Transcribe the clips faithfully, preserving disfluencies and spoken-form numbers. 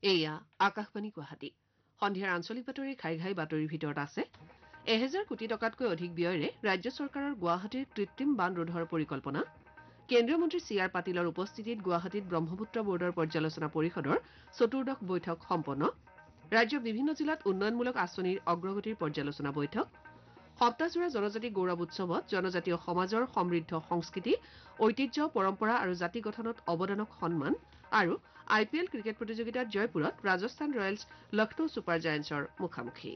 এয়া আকাশবাণী গুৱাহাটী সন্ধিয়াৰ আঞ্চলিক বাতৰিৰ ঘাই ঘাই বাতৰিৰ ভিতৰত আছে এহেজাৰ কোটি টকাতকৈ অধিক ব্যয়েৰে ৰাজ্য চৰকাৰৰ গুৱাহাটীৰ কৃত্ৰিম বান ৰোধৰ পৰিকল্পনা কেন্দ্ৰীয় মন্ত্ৰী চি আৰ পাটিলৰ উপস্থিতিত গুৱাহাটীত ব্ৰহ্মপুত্ৰ বৰ্ডৰ পৰ্যালোচনা পৰিষদৰ চতুৰ্দশ বৈঠক সম্পন্ন ৰাজ্যৰ বিভিন্ন জিলাত উন্নয়নমূলক আঁচনিৰ অগ্ৰগতিৰ পৰ্যালোচনা বৈঠক সপ্তাহজোৰা জনজাতি গৌৰৱ উৎসৱত জনজাতীয় সমাজৰ সমৃদ্ধ সংস্কৃতি ঐতিহ্য পৰম্পৰা আৰু জাতি গঠনত অৱদানক সন্মান আৰু আই পি এল ক্ৰিকেট প্ৰতিযোগিতাত জয়পুৰত ৰাজস্থান ৰয়েলছ লক্ষ্ণৌ ছুপাৰ জায়েণ্টছৰ মুখামুখি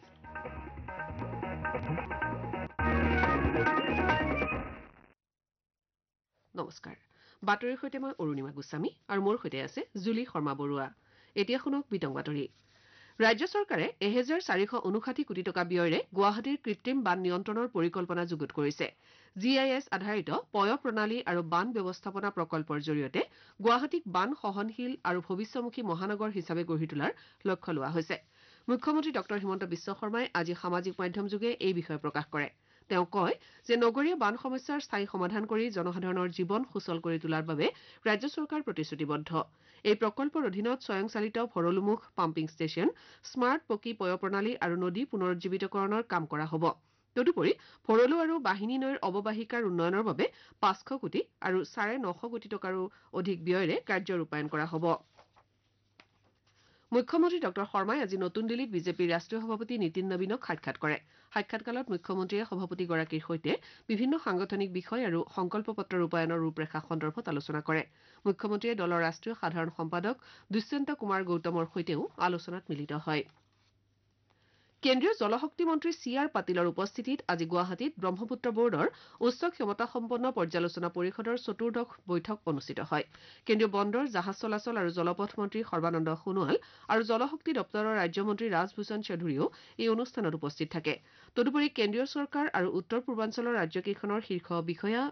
নমস্কাৰ বাতৰিৰ সৈতে মই অৰুণিমা গোস্বামী আৰু মোৰ সৈতে আছে জুলি শৰ্মা বৰুৱা এতিয়া শুনক বিতং বাতৰি ৰাজ্য চৰকাৰে এহেজাৰ চাৰিশ ঊনষাঠি কোটি টকা ব্যয়েৰে গুৱাহাটীৰ কৃত্ৰিম বান নিয়ন্ত্ৰণৰ পৰিকল্পনা যুগুত কৰিছে জি আই এছ আধাৰিত পয় প্ৰণালী আৰু বান ব্যৱস্থাপনা প্ৰকল্পৰ জৰিয়তে গুৱাহাটীক বান সহনশীল আৰু ভৱিষ্যমুখী মহানগৰ হিচাপে গঢ়ি তোলাৰ লক্ষ্য লোৱা হৈছে মুখ্যমন্ত্ৰী ডঃ হিমন্ত বিশ্ব শৰ্মাই আজি সামাজিক মাধ্যমযোগে এই বিষয়ে প্ৰকাশ কৰে তেওঁ কয় যে নগৰীয় বান সমস্যাৰ স্থায়ী সমাধান কৰি জনসাধাৰণৰ জীৱন সুচল কৰি তোলাৰ বাবে ৰাজ্য চৰকাৰ প্ৰতিশ্ৰুতিবদ্ধ এই প্ৰকল্পৰ অধীনত স্বয়ংচালিত ভৰলুমুখ পাম্পিং ষ্টেচন স্মাৰ্ট পকী পয় প্ৰণালী আৰু নদী পুনৰুজ্জীৱিতকৰণৰ কাম কৰা হ'ব তদুপৰি ভৰলু আৰু বাহিনী নৈৰ অৱবাহিকাৰ উন্নয়নৰ বাবে পাঁচশ কোটি আৰু চাৰে নশ কোটি টকাৰো অধিক ব্যয়েৰে কাৰ্য ৰূপায়ণ কৰা হ'ব মুখ্যমন্ত্ৰী ডঃ শৰ্মাই আজি নতুন দিল্লীত বিজেপিৰ ৰাষ্ট্ৰীয় সভাপতি নীতিন নবীনক সাক্ষাৎ কৰে সাক্ষাৎকালত মুখ্যমন্ত্ৰীয়ে সভাপতিগৰাকীৰ সৈতে বিভিন্ন সাংগঠনিক বিষয় আৰু সংকল্প পত্ৰ ৰূপায়ণৰ ৰূপৰেখা সন্দৰ্ভত আলোচনা কৰে মুখ্যমন্ত্ৰীয়ে দলৰ ৰাষ্ট্ৰীয় সাধাৰণ সম্পাদক দুষ্যন্ত কুমাৰ গৌতমৰ সৈতেও আলোচনাত মিলিত হয় কেন্দ্ৰীয় জলশক্তি মন্ত্ৰী চি আৰ পাটিলৰ উপস্থিতিত আজি গুৱাহাটীত ব্ৰহ্মপুত্ৰ বৰ্ডৰ উচ্চ ক্ষমতাসম্পন্ন পৰ্যালোচনা পৰিষদৰ চতুৰ্দশ বৈঠক অনুষ্ঠিত হয় কেন্দ্ৰীয় বন্দৰ জাহাজ চলাচল আৰু জলপথ মন্ত্ৰী সৰ্বানন্দ সোণোৱাল আৰু জলশক্তি দপ্তৰৰ ৰাজ্যমন্ত্ৰী ৰাজভূষণ চৌধুৰীয়েও এই অনুষ্ঠানত উপস্থিত থাকে তদুপৰি কেন্দ্ৰীয় চৰকাৰ আৰু উত্তৰ পূৰ্বাঞ্চলৰ ৰাজ্যকেইখনৰ শীৰ্ষ বিষয়া